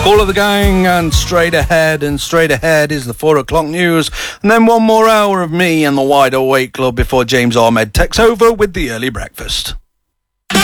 All of the gang and straight ahead is the 4 o'clock news, and then one more hour of me and the Wide Awake Club before James Ahmed takes over with the early breakfast.